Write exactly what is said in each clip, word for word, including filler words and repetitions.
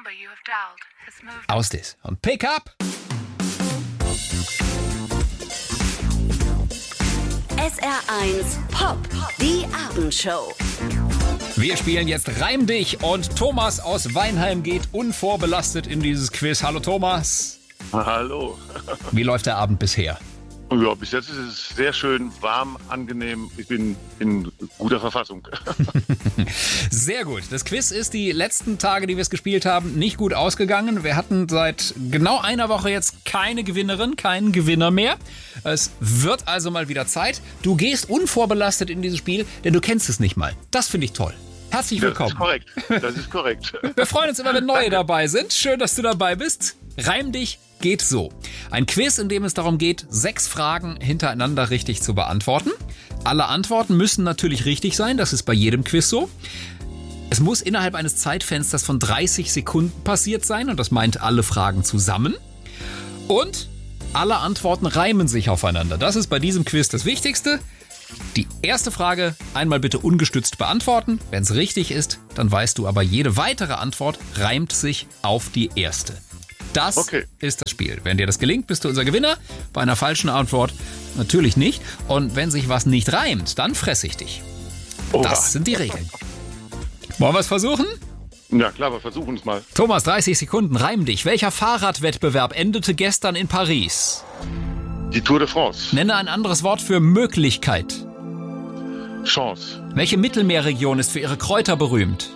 Aus das. Und pick up. S R eins Pop, die Abendshow. Wir spielen jetzt Reim dich und Thomas aus Weinheim geht unvorbelastet in dieses Quiz. Hallo Thomas. Hallo. Wie läuft der Abend bisher? Ja, bis jetzt ist es sehr schön, warm, angenehm. Ich bin in guter Verfassung. Sehr gut. Das Quiz ist die letzten Tage, die wir es gespielt haben, nicht gut ausgegangen. Wir hatten seit genau einer Woche jetzt keine Gewinnerin, keinen Gewinner mehr. Es wird also mal wieder Zeit. Du gehst unvorbelastet in dieses Spiel, denn du kennst es nicht mal. Das finde ich toll. Herzlich willkommen. Das ist korrekt. Das ist korrekt. Wir freuen uns immer, wenn neue dabei sind. Schön, dass du dabei bist. Reim dich geht so. Ein Quiz, in dem es darum geht, sechs Fragen hintereinander richtig zu beantworten. Alle Antworten müssen natürlich richtig sein. Das ist bei jedem Quiz so. Es muss innerhalb eines Zeitfensters von dreißig Sekunden passiert sein. Und das meint alle Fragen zusammen. Und alle Antworten reimen sich aufeinander. Das ist bei diesem Quiz das Wichtigste. Die erste Frage einmal bitte ungestützt beantworten. Wenn es richtig ist, dann weißt du aber, jede weitere Antwort reimt sich auf die erste. Das okay. ist das Spiel. Wenn dir das gelingt, bist du unser Gewinner. Bei einer falschen Antwort natürlich nicht. Und wenn sich was nicht reimt, dann fresse ich dich. Oh, das sind die Regeln. Wollen wir es versuchen? Ja klar, wir versuchen es mal. Thomas, dreißig Sekunden, reim dich. Welcher Fahrradwettbewerb endete gestern in Paris? Die Tour de France. Nenne ein anderes Wort für Möglichkeit. Chance. Welche Mittelmeerregion ist für ihre Kräuter berühmt?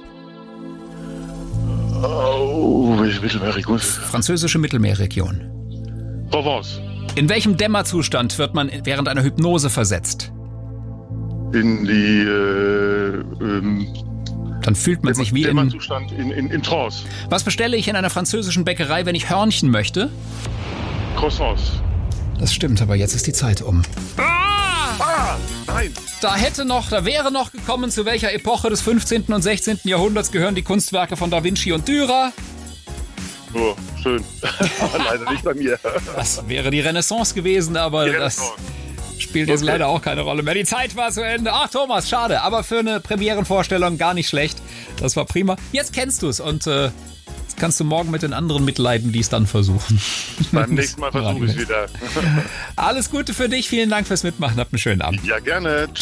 Oh, welche Mittelmeerregion? Französische Mittelmeerregion. Provence. In welchem Dämmerzustand wird man während einer Hypnose versetzt? In die, äh, ähm, Dann fühlt man Dämmer, sich wie Dämmerzustand in, in, in Trance. Was bestelle ich in einer französischen Bäckerei, wenn ich Hörnchen möchte? Croissants. Das stimmt, aber jetzt ist die Zeit um. Ah! Ah! Nein! Da hätte noch, da wäre noch gekommen, zu welcher Epoche des fünfzehnten und sechzehnten Jahrhunderts gehören die Kunstwerke von Da Vinci und Dürer? Oh, schön. Aber leider nicht bei mir. Das wäre die Renaissance gewesen, aber das spielt jetzt okay. leider auch keine Rolle mehr. Die Zeit war zu Ende. Ach Thomas, schade, aber für eine Premierenvorstellung gar nicht schlecht. Das war prima. Jetzt kennst du es und äh, jetzt kannst du morgen mit den anderen mitleiden, die es dann versuchen. Beim nächsten Mal versuche ich es wieder. Alles Gute für dich, vielen Dank fürs Mitmachen, habt einen schönen Abend. Ja, gerne. Ciao.